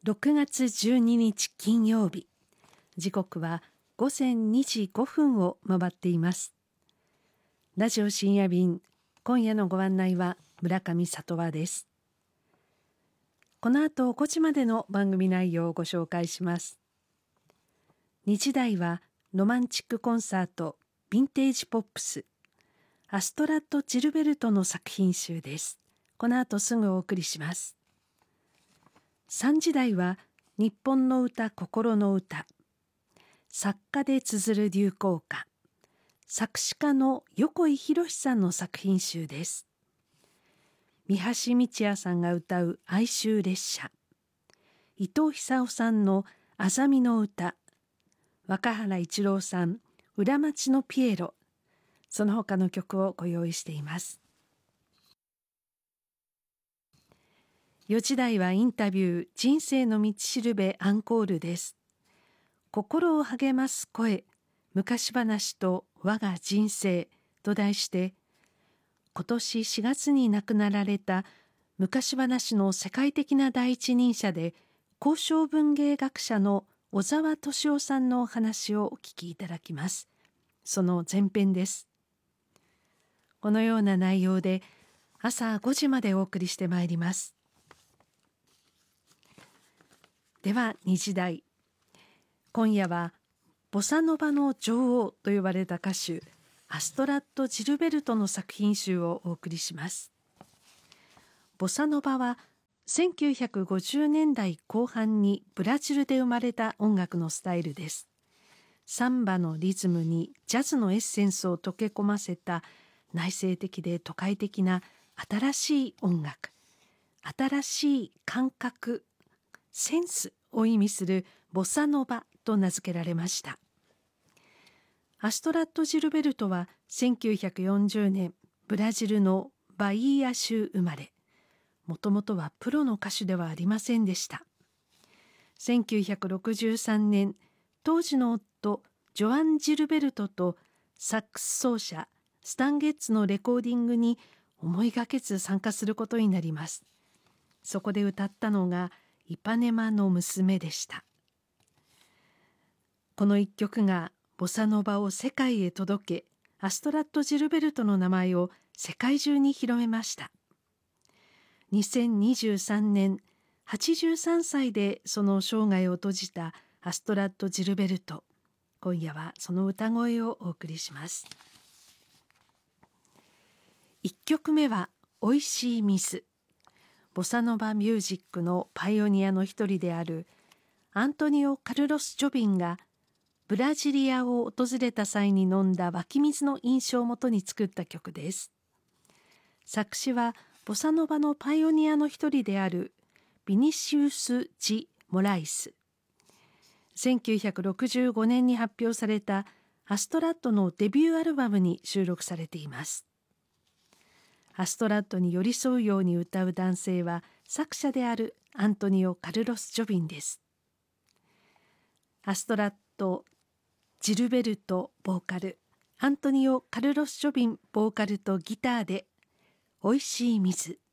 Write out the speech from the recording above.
6月12日金曜日、時刻は午前2時5分を回っています。ラジオ深夜便、今夜のご案内は村上里和です。この後5時までの番組内容をご紹介します。2時台はロマンチックコンサートヴィンテージポップス、アストラッド・ジルベルトの作品集です。この後すぐお送りします。3時台は日本の歌心の歌、作家で綴る流行歌、作詞家の横井宏さんの作品集です。三橋美智也さんが歌う哀愁列車、伊藤久夫さんのあざみの歌、若原一郎さん裏町のピエロ、その他の曲をご用意しています。4時台はインタビュー人生の道しるべアンコールです。心を励ます声、昔話と我が人生と題して、今年4月に亡くなられた昔話の世界的な第一人者で高尚文芸学者の小沢敏夫さんのお話をお聞きいただきます。その前編です。このような内容で朝5時までお送りしてまいります。では2時台、今夜はボサノバの女王と呼ばれた歌手アストラッド・ジルベルトの作品集をお送りします。ボサノバは1950年代後半にブラジルで生まれた音楽のスタイルです。サンバのリズムにジャズのエッセンスを溶け込ませた内省的で都会的な新しい音楽、新しい感覚、センスを意味するボサノバと名付けられました。アストラッド・ジルベルトは1940年ブラジルのバイーア州生まれ、もともとはプロの歌手ではありませんでした。1963年、当時の夫ジョアン・ジルベルトとサックス奏者スタン・ゲッツのレコーディングに思いがけず参加することになります。そこで歌ったのがイパネマの娘でした。この一曲がボサノバを世界へ届け、アストラッド・ジルベルトの名前を世界中に広めました。2023年、83歳でその生涯を閉じたアストラッド・ジルベルト。今夜はその歌声をお送りします。1曲目はおいしい水。ボサノバミュージックのパイオニアの一人であるアントニオ・カルロス・ジョビンがブラジリアを訪れた際に飲んだ湧き水の印象をもとに作った曲です。作詞はボサノバのパイオニアの一人であるビニシウス・ジ・モライス。1965年に発表されたアストラッドのデビューアルバムに収録されています。アストラッドに寄り添うように歌う男性は作者であるアントニオ・カルロス・ジョビンです。アストラッド・ジルベルトボーカル、アントニオ・カルロス・ジョビンボーカルとギターでおいしい水。